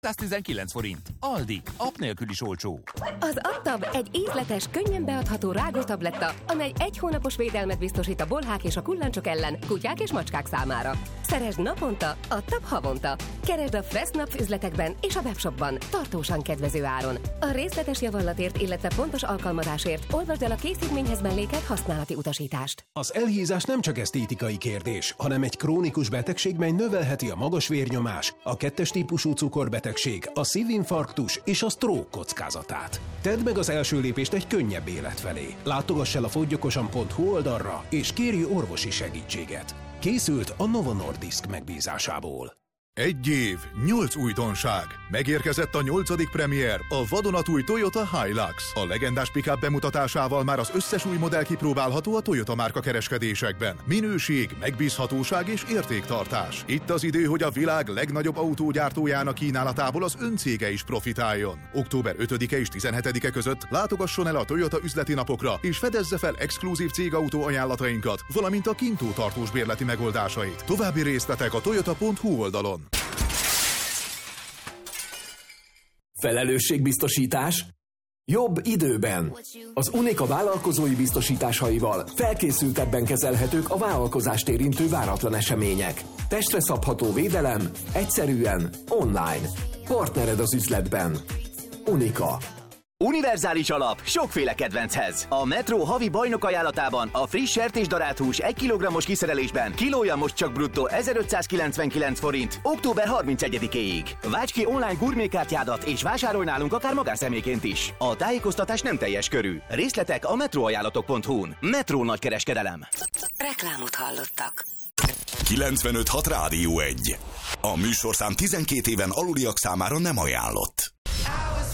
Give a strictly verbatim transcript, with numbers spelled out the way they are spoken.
száztizenkilenc forint. Aldi. App nélkül is olcsó. Az Adtab egy ízletes, könnyen beadható rágótabletta, amely egy hónapos védelmet biztosít a bolhák és a kullancsok ellen, kutyák és macskák számára. Szeresd naponta, Adtab havonta. Keresd a Fressnapf üzletekben és a webshopban, tartósan kedvező áron. A részletes javallatért, illetve pontos alkalmazásért olvasd el a készítményhez mellékelt használati utasítást. Az elhízás nem csak esztétikai kérdés, hanem egy krónikus betegség, mely növelheti a magas vérnyomás, a kettes típusú cukorbetegség, a szívinfarktus és a stroke kockázatát. Tedd meg az első lépést egy könnyebb élet felé. Látogass el a foggyokosan pont hu oldalra, és kérj orvosi segítséget. Készült a Novo Nordisk megbízásából. Egy év, nyolc újdonság. Megérkezett a nyolcadik premier, a vadonatúj Toyota Hilux. A legendás pick-up bemutatásával már az összes új modell kipróbálható a Toyota márka kereskedésekben. Minőség, megbízhatóság és értéktartás. Itt az idő, hogy a világ legnagyobb autógyártójának kínálatából az öncége is profitáljon. október ötödike és tizenhetedike között látogasson el a Toyota üzleti napokra, és fedezze fel exkluzív cégautó ajánlatainkat, valamint a kintó tartós bérleti megoldásait. További részletek a toyota pont hu oldalon. Felelősségbiztosítás? Jobb időben. Az Unica vállalkozói biztosításaival felkészültebben kezelhetők a vállalkozást érintő váratlan események. Testre szabható védelem, egyszerűen, online. Partnered az üzletben. Unica. Univerzális alap sokféle kedvenchez. A Metro havi bajnok ajánlatában a friss sertésdarált hús egy kilogrammos kiszerelésben kilója most csak bruttó ezerötszázkilencvenkilenc forint október harmincegyedikéig. Vágd ki online gurmékártyádat és vásárolj nálunk akár magánszemélyként is. A tájékoztatás nem teljes körű. Részletek a metroajánlatok pont hu-n. Metro nagykereskedelem. Reklámot hallottak. kilencvenöt hat Rádió egy. A műsorszám tizenkét éven aluliak számára nem ajánlott.